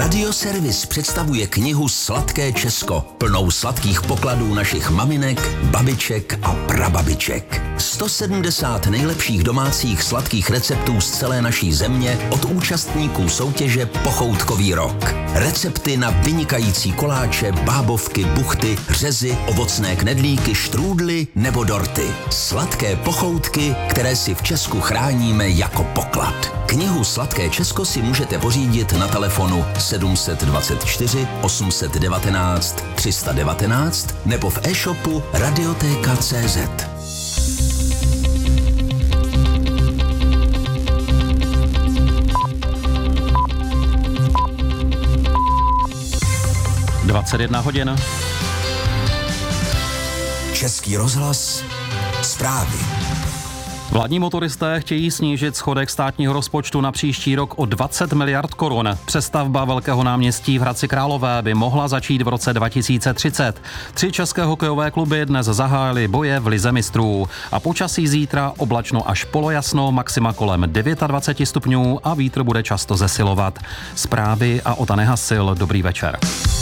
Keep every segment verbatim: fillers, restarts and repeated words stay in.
Radioservis představuje knihu Sladké Česko, plnou sladkých pokladů našich maminek, babiček a prababiček. sto sedmdesát nejlepších domácích sladkých receptů z celé naší země od účastníků soutěže Pochoutkový rok. Recepty na vynikající koláče, bábovky, buchty, řezy, ovocné knedlíky, štrůdly nebo dorty. Sladké pochoutky, které si v Česku chráníme jako poklad. Knihu Sladké Česko si můžete pořídit na telefonu sedm dvacet čtyři osm set devatenáct tři sta devatenáct nebo v e-shopu radioteka tečka cé zet. dvacet jedna hodin. Český rozhlas, zprávy. Vládní motoristé chtějí snížit schodek státního rozpočtu na příští rok o dvacet miliard korun. Přestavba Velkého náměstí v Hradci Králové by mohla začít v roce dva tisíce třicet. Tři české hokejové kluby dnes zahájily boje v lize mistrů. A počasí zítra oblačno až polojasno, maxima kolem dvacet devět stupňů a vítr bude často zesilovat. Zprávy a Ota Nehasil, dobrý večer.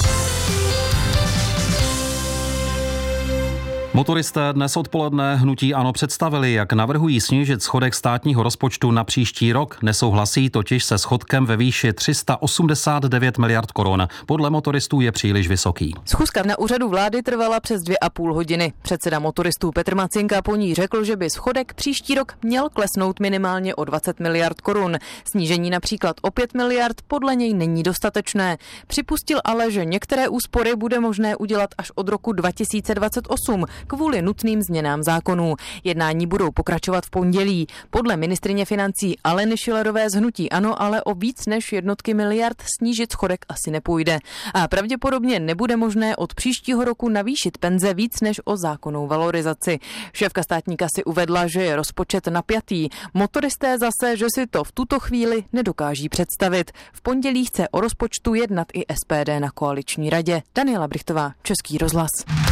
Motoristé dnes odpoledne hnutí ANO představili, jak navrhují snížit schodek státního rozpočtu na příští rok. Nesouhlasí totiž se schodkem ve výši tři sta osmdesát devět miliard korun. Podle motoristů je příliš vysoký. Schůzka na úřadu vlády trvala přes dvě a půl hodiny. Předseda motoristů Petr Macinka po ní řekl, že by schodek příští rok měl klesnout minimálně o dvacet miliard korun. Snížení například o pět miliard podle něj není dostatečné. Připustil ale, že některé úspory bude možné udělat až od roku dva tisíce dvacet osm. Kvůli nutným změnám zákonů. Jednání budou pokračovat v pondělí. Podle ministryně financí Aleny Schillerové z hnutí ANO ale o víc než jednotky miliard snížit schodek asi nepůjde. A pravděpodobně nebude možné od příštího roku navýšit penze víc než o zákonnou valorizaci. Šéfka státní kasy uvedla, že je rozpočet napjatý. Motoristé zase, že si to v tuto chvíli nedokáží představit. V pondělí chce o rozpočtu jednat i S P D na koaliční radě. Daniela Brichtová, Český rozhlas.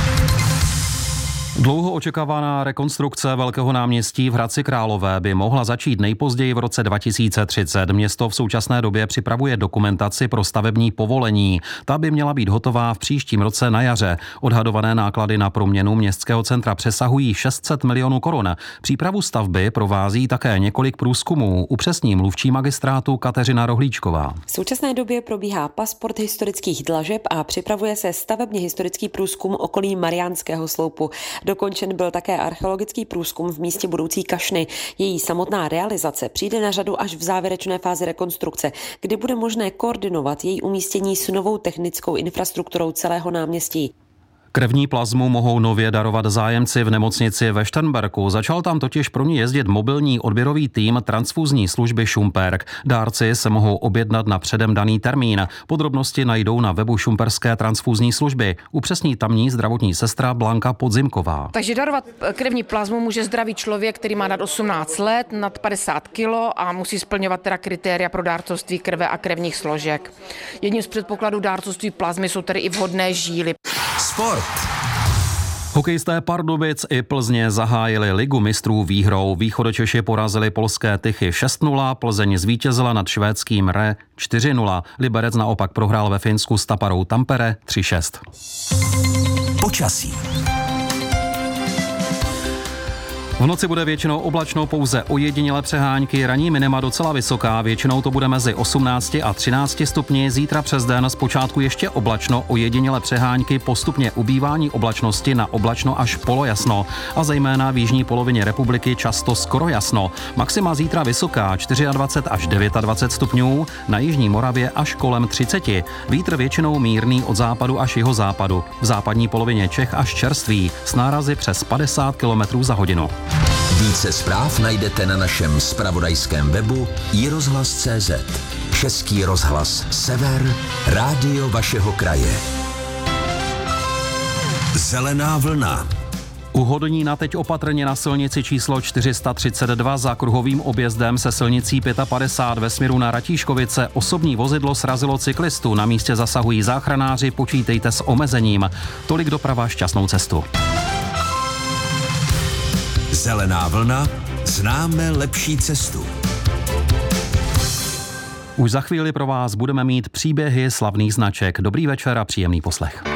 Dlouho očekávaná rekonstrukce Velkého náměstí v Hradci Králové by mohla začít nejpozději v roce dva tisíce třicet. Město v současné době připravuje dokumentaci pro stavební povolení. Ta by měla být hotová v příštím roce na jaře. Odhadované náklady na proměnu městského centra přesahují šest set milionů korun. Přípravu stavby provází také několik průzkumů, upřesní mluvčí magistrátu Kateřina Rohlíčková. V současné době probíhá pasport historických dlažeb a připravuje se stavebně historický průzkum okolí Mariánského sloupu. Dokončen byl také archeologický průzkum v místě budoucí kašny. Její samotná realizace přijde na řadu až v závěrečné fázi rekonstrukce, kdy bude možné koordinovat její umístění s novou technickou infrastrukturou celého náměstí. Krevní plazmu mohou nově darovat zájemci v nemocnici ve Šternberku. Začal tam totiž pro ně jezdit mobilní odběrový tým transfuzní služby Šumperk. Dárci se mohou objednat na předem daný termín. Podrobnosti najdou na webu Šumperské transfuzní služby. Upřesní tamní zdravotní sestra Blanka Podzimková. Takže darovat krevní plazmu může zdravý člověk, který má nad osmnáct let, nad padesát kilo a musí splňovat teda kritéria pro dárcovství krve a krevních složek. Jedním z předpokladů dárcovství plazmy jsou tedy i vhodné žíly. Sport. Hokejisté Pardubic i Plzně zahájili ligu mistrů výhrou. Východočeši porazili polské Tychy šest nula, Plzeň zvítězila nad švédským Re čtyři nula. Liberec naopak prohrál ve Finsku s Taparou Tampere tři šest. Počasí. V noci bude většinou oblačno, pouze ojedinělé přehánky, ranní minima docela vysoká, většinou to bude mezi osmnácti a třinácti stupni, zítra přes den zpočátku ještě oblačno, ojedinělé přehánky, postupně ubývání oblačnosti na oblačno až polojasno a zejména v jižní polovině republiky často skoro jasno. Maxima zítra vysoká, dvacet čtyři až dvacet devět stupňů, na jižní Moravě až kolem třiceti. Vítr většinou mírný od západu až jihozápadu, v západní polovině Čech až čerstvý, s nárazy přes padesát kilometrů za hodinu. Více zpráv najdete na našem zpravodajském webu i rozhlas tečka cé zet. Český rozhlas Sever, rádio vašeho kraje. Zelená vlna. U Hodonína teď opatrně na silnici číslo čtyři sta třicet dva za kruhovým objezdem se silnicí padesát pět ve směru na Ratíškovice osobní vozidlo srazilo cyklistu. Na místě zasahují záchranáři, počítejte s omezením. Tolik doprava, šťastnou cestu. Zelená vlna, známe lepší cestu. Už za chvíli pro vás budeme mít příběhy slavných značek. Dobrý večer a příjemný poslech.